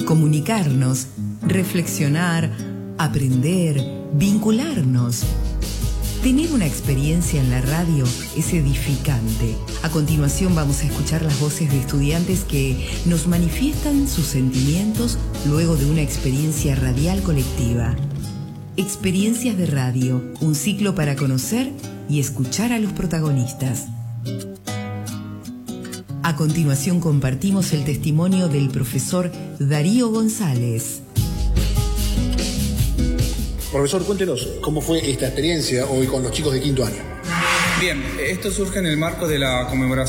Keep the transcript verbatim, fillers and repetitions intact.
comunicarnos, reflexionar, aprender, vincularnos. Tener una experiencia en la radio es edificante. A continuación vamos a escuchar las voces de estudiantes que nos manifiestan sus sentimientos luego de una experiencia radial colectiva. Experiencias de radio, un ciclo para conocer y escuchar a los protagonistas. A continuación compartimos el testimonio del profesor Darío González. Profesor, cuéntenos, ¿cómo fue esta experiencia hoy con los chicos de quinto año? Bien, esto surge en el marco de la conmemoración